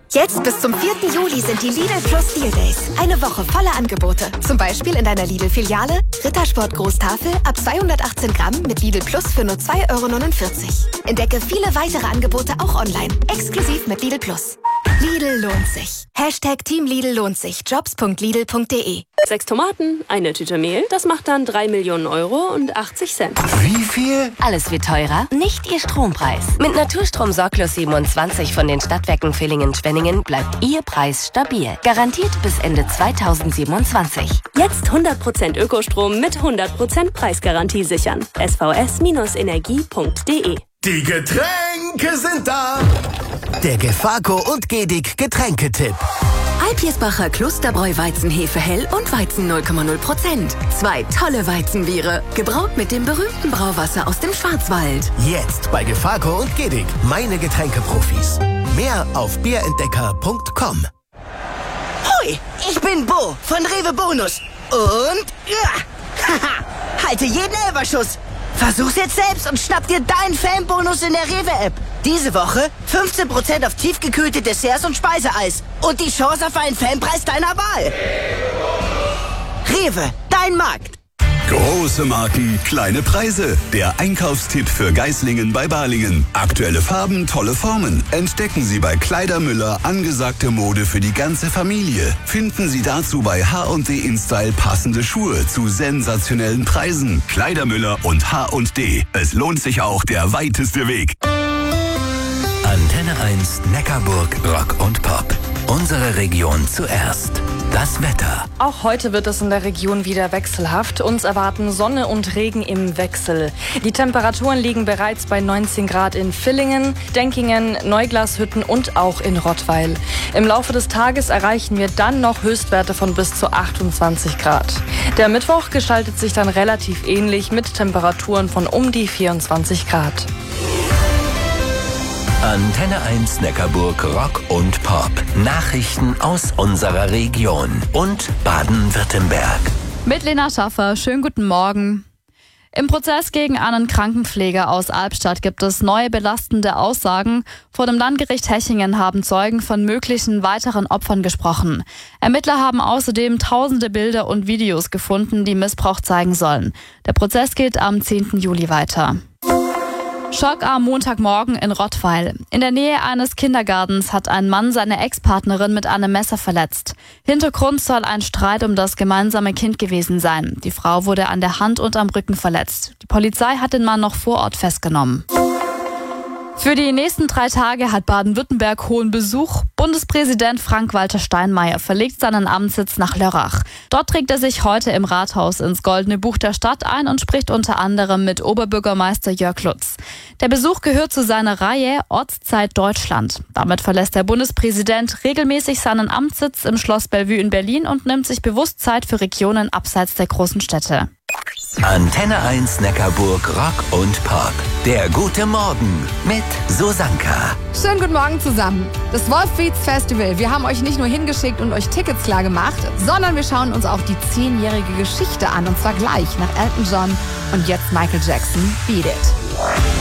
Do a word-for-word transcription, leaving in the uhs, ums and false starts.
Jetzt bis zum vierten Juli sind die Lidl Plus Deal Days. Eine Woche voller Angebote. Zum Beispiel in deiner Lidl-Filiale Rittersport Großtafel ab zweihundertachtzehn Gramm mit Lidl Plus für nur zwei Euro neunundvierzig. Entdecke viele weitere Angebote auch online. Exklusiv mit Lidl Plus. Lidl lohnt sich. Hashtag Team Lidl lohnt sich. Jobs punkt lidl punkt de. Sechs Tomaten, eine Tüte Mehl, das macht dann drei Millionen Euro und achtzig Cent. Wie viel? Alles wird teurer, nicht Ihr Strompreis. Mit Naturstrom Sorglos siebenundzwanzig von den Stadtwerken Villingen-Schwenningen bleibt Ihr Preis stabil. Garantiert bis Ende zweitausendsiebenundzwanzig. Jetzt hundert Prozent Ökostrom mit hundert Prozent Preisgarantie sichern. s v s Energie punkt de. Die Getränke sind da. Der Gefaco und Gedig Getränketipp. Alpirsbacher Klosterbräu Weizenhefe hell und Weizen null Komma null Prozent. Zwei tolle Weizenbiere. Gebraut mit dem berühmten Brauwasser aus dem Schwarzwald. Jetzt bei Gefaco und Gedig. Meine Getränkeprofis. Mehr auf bierentdecker punkt com. Hui, ich bin Bo von Rewe Bonus. Und ja, haha, halte jeden Elferschuss. Versuch's jetzt selbst und schnapp dir deinen Fanbonus in der Rewe-App. Diese Woche fünfzehn Prozent auf tiefgekühlte Desserts und Speiseeis. Und die Chance auf einen Fanpreis deiner Wahl. Rewe, dein Markt. Große Marken, kleine Preise. Der Einkaufstipp für Geislingen bei Balingen. Aktuelle Farben, tolle Formen. Entdecken Sie bei Kleidermüller angesagte Mode für die ganze Familie. Finden Sie dazu bei H und D InStyle passende Schuhe zu sensationellen Preisen. Kleidermüller und H und D. Es lohnt sich auch der weiteste Weg. Antenne eins Neckarburg Rock und Pop. Unsere Region zuerst. Das Wetter. Auch heute wird es in der Region wieder wechselhaft. Uns erwarten Sonne und Regen im Wechsel. Die Temperaturen liegen bereits bei neunzehn Grad in Villingen, Denkingen, Neuglashütten und auch in Rottweil. Im Laufe des Tages erreichen wir dann noch Höchstwerte von bis zu achtundzwanzig Grad. Der Mittwoch gestaltet sich dann relativ ähnlich mit Temperaturen von um die vierundzwanzig Grad. Antenne eins Neckarburg Rock und Pop. Nachrichten aus unserer Region und Baden-Württemberg. Mit Lena Schaffer. Schönen guten Morgen. Im Prozess gegen einen Krankenpfleger aus Albstadt gibt es neue belastende Aussagen. Vor dem Landgericht Hechingen haben Zeugen von möglichen weiteren Opfern gesprochen. Ermittler haben außerdem tausende Bilder und Videos gefunden, die Missbrauch zeigen sollen. Der Prozess geht am zehnten Juli weiter. Schock am Montagmorgen in Rottweil. In der Nähe eines Kindergartens hat ein Mann seine Ex-Partnerin mit einem Messer verletzt. Hintergrund soll ein Streit um das gemeinsame Kind gewesen sein. Die Frau wurde an der Hand und am Rücken verletzt. Die Polizei hat den Mann noch vor Ort festgenommen. Für die nächsten drei Tage hat Baden-Württemberg hohen Besuch. Bundespräsident Frank-Walter Steinmeier verlegt seinen Amtssitz nach Lörrach. Dort trägt er sich heute im Rathaus ins Goldene Buch der Stadt ein und spricht unter anderem mit Oberbürgermeister Jörg Lutz. Der Besuch gehört zu seiner Reihe Ortszeit Deutschland. Damit verlässt der Bundespräsident regelmäßig seinen Amtssitz im Schloss Bellevue in Berlin und nimmt sich bewusst Zeit für Regionen abseits der großen Städte. Antenne eins Neckarburg Rock und Pop. Der gute Morgen mit Susanka. Schönen guten Morgen zusammen. Das Wolfbeats Festival. Wir haben euch nicht nur hingeschickt und euch Tickets klar gemacht, sondern wir schauen uns auch die zehnjährige Geschichte an. Und zwar gleich nach Elton John und jetzt Michael Jackson. Beat It.